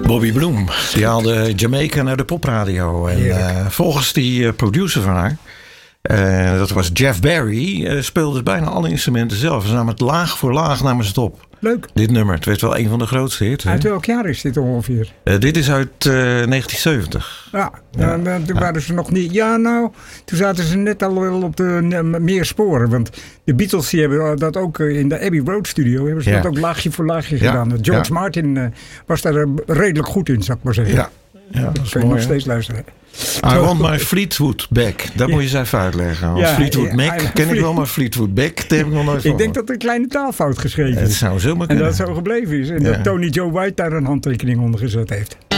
Bobby Bloem. Die haalde Jamaica naar de popradio. En volgens die producer van haar, dat was Jeff Barry, speelde bijna alle instrumenten zelf. Ze namen het laag voor laag namen ze het op. Leuk. Dit nummer. Het werd wel een van de grootste hits. Uit welk jaar is dit ongeveer? Dit is uit 1970. Ja, toen waren ze nog niet... Ja, nou, toen zaten ze net al wel op de meer sporen. Want de Beatles die hebben dat ook in de Abbey Road studio. Hebben ze dat ook laagje voor laagje gedaan. George Martin was daar redelijk goed in, zou ik maar zeggen. Ja, dat is kun je mooi, nog steeds luisteren. I want my Fleetwood back. Dat moet je eens even uitleggen. Fleetwood Mac ken ik wel, maar Fleetwood back, daar heb ik nog nooit van. Ik denk dat er een kleine taalfout geschreven is. Het zou zomaar kunnen. En dat het zo gebleven is. En dat Tony Joe White daar een handtekening onder gezet heeft.